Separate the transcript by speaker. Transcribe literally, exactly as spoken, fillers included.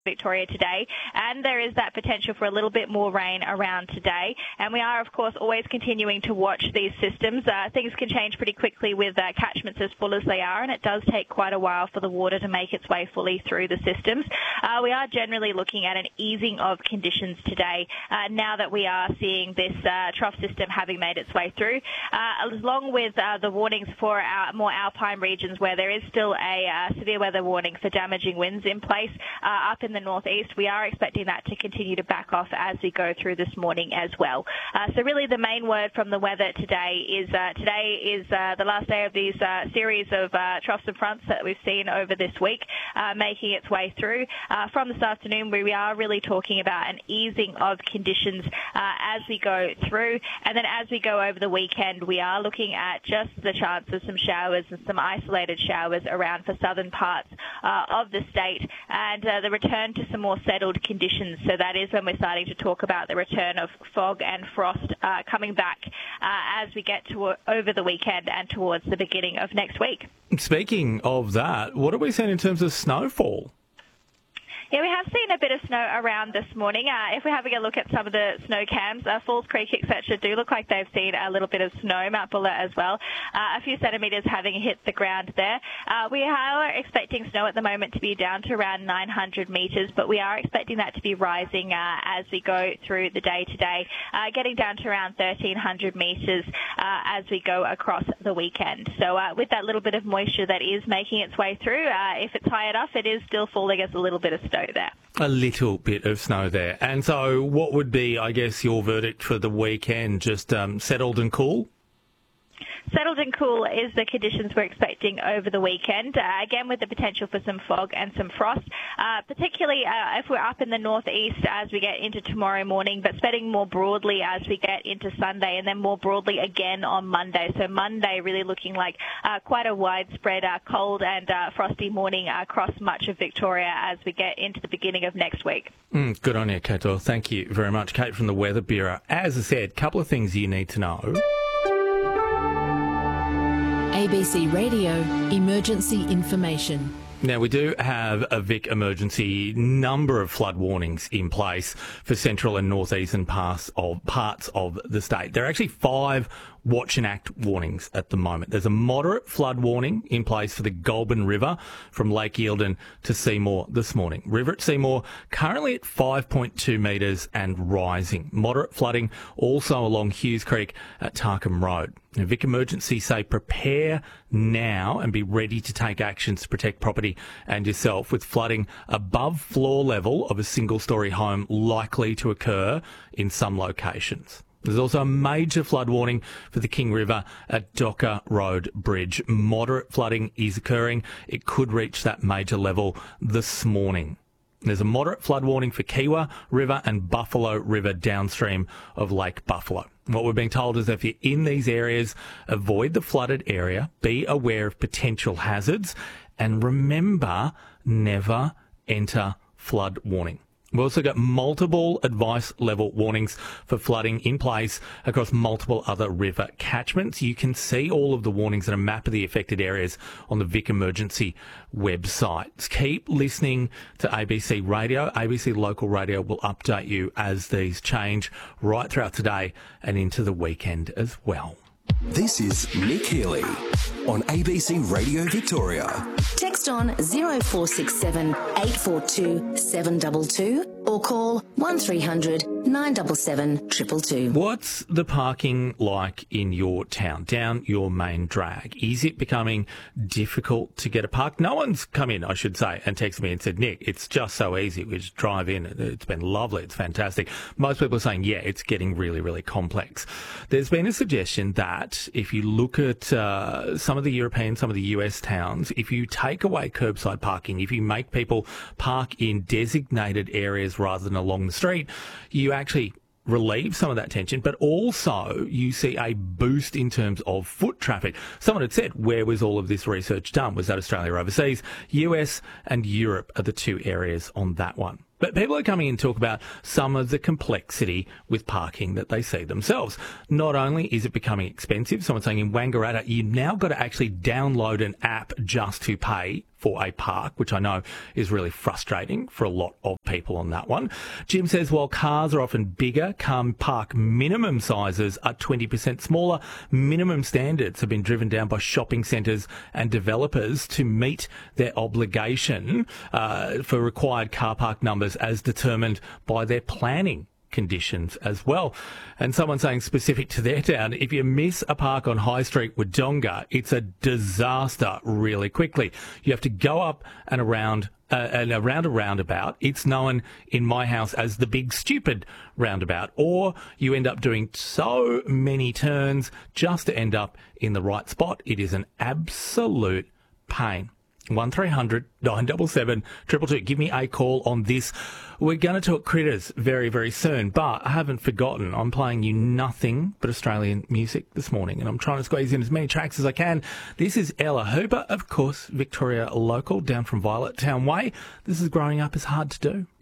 Speaker 1: Victoria today, and there is that potential for a little bit more rain around today. And we are, of course, always continuing to watch these systems. Uh, things can change pretty quickly with uh, catchments as full as they are, and it does take quite a while for the water to make its way fully through the systems. Uh, we are generally looking at an easing of conditions today, uh, now that we are seeing this uh, trough system having made its way through, uh, along with uh, the warnings for our more alpine regions where there is still a uh, severe weather warning for damaging winds in place uh, up in the northeast. We are expecting that to continue to back off as we go through this morning as well. Uh, so really the main word from the weather today is uh, today is uh, the last day of these uh, series of uh, troughs and fronts that we've seen over this week, uh, making its way through. Uh, from this afternoon, we are really talking about an easing of conditions uh, as we go through. And then as we go over the weekend, we are looking at just the chance of some showers and some isolated showers around for southern parts uh, of the state, and uh, the return to some more settled conditions. So that is when we're starting to talk about the return of fog and frost uh, coming back uh, as we get to over the weekend and towards the beginning of next week.
Speaker 2: Speaking of that, what are we seeing in terms of snowfall?
Speaker 1: Yeah, we have seen a bit of snow around this morning. Uh, if we're having a look at some of the snow cams, uh, Falls Creek, et cetera, do look like they've seen a little bit of snow. Mount Buller as well. Uh, a few centimetres having hit the ground there. Uh, we are expecting snow at the moment to be down to around nine hundred metres, but we are expecting that to be rising uh, as we go through the day today, uh, getting down to around thirteen hundred metres uh, as we go across the weekend. So uh, with that little bit of moisture that is making its way through, uh, if it's high enough, it is still falling as a little bit of snow there.
Speaker 2: A little bit of snow there. And so what would be, I guess, your verdict for the weekend? Just um, settled and cool?
Speaker 1: Settled and cool is the conditions we're expecting over the weekend, uh, again with the potential for some fog and some frost, uh, particularly uh, if we're up in the northeast as we get into tomorrow morning, but spreading more broadly as we get into Sunday, and then more broadly again on Monday. So Monday really looking like uh, quite a widespread uh, cold and uh, frosty morning across much of Victoria as we get into the beginning of next week.
Speaker 2: Mm, good on you, Kate. Thank you very much. Kate from the Weather Bureau. As I said, a couple of things you need to know.
Speaker 3: A B C Radio Emergency Information.
Speaker 2: Now, we do have a Vic emergency number of flood warnings in place for central and northeastern parts of, parts of the state. There are actually five watch and act warnings at the moment. There's a moderate flood warning in place for the Goulburn River from Lake Eildon to Seymour this morning. River at Seymour currently at five point two metres and rising. Moderate flooding also along Hughes Creek at Tarkham Road. Now, Vic Emergency say prepare now and be ready to take actions to protect property and yourself, with flooding above floor level of a single-storey home likely to occur in some locations. There's also a major flood warning for the King River at Docker Road Bridge. Moderate flooding is occurring. It could reach that major level this morning. There's a moderate flood warning for Kiewa River and Buffalo River downstream of Lake Buffalo. What we're being told is that if you're in these areas, avoid the flooded area, be aware of potential hazards, and remember, never enter flood warning. We've also got multiple advice level warnings for flooding in place across multiple other river catchments. You can see all of the warnings and a map of the affected areas on the Vic Emergency website. Keep listening to A B C Radio. A B C Local Radio will update you as these change right throughout today and into the weekend as well.
Speaker 4: This is Nick Healy on A B C Radio Victoria.
Speaker 3: Text on zero four six seven eight four two seven two two or call one three hundred nine seven seven two two two.
Speaker 2: What's the parking like in your town, down your main drag? Is it becoming difficult to get a park? No one's come in, I should say, and texted me and said, Nick, it's just so easy. We just drive in. It's been lovely. It's fantastic. Most people are saying, yeah, it's getting really, really complex. There's been a suggestion that if you look at uh, some of the European, some of the U S towns, if you take away curbside parking, if you make people park in designated areas rather than along the street, you actually relieve some of that tension, but also you see a boost in terms of foot traffic. Someone had said, where was all of this research done? Was that Australia or overseas? U S and Europe are the two areas on that one. But people are coming in to talk about some of the complexity with parking that they see themselves. Not only is it becoming expensive, someone's saying in Wangaratta, you've now got to actually download an app just to pay for a park, which I know is really frustrating for a lot of people on that one. Jim says, while cars are often bigger, car park minimum sizes are twenty percent smaller. Minimum standards have been driven down by shopping centres and developers to meet their obligation uh, for required car park numbers as determined by their planning conditions as well. And someone saying specific to their town, if you miss a park on High Street, Wodonga, it's a disaster really quickly. You have to go up and around uh, and around a roundabout. It's known in my house as the big stupid roundabout, or you end up doing so many turns just to end up in the right spot. It is an absolute pain. one three hundred nine seven seven two two two. Give me a call on this. We're going to talk critters very, very soon, but I haven't forgotten. I'm playing you nothing but Australian music this morning, and I'm trying to squeeze in as many tracks as I can. This is Ella Hooper, of course, Victoria local, down from Violet Town Way. This is Growing Up is Hard to Do.